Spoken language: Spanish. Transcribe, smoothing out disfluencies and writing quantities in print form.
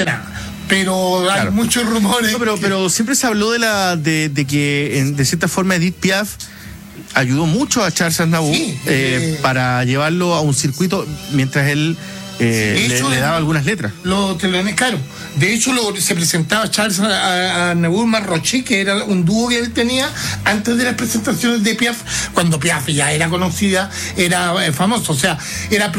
absolutamente nada. Pero hay muchos rumores. No, pero siempre se habló de que de cierta forma Edith Piaf ayudó mucho a Charles Aznavour para llevarlo a un circuito mientras él le daba algunas letras. Los telones, claro. De hecho, se presentaba Charles Aznavour Marroche, que era un dúo que él tenía antes de las presentaciones de Piaf, cuando Piaf ya era conocida, era famoso. O sea, era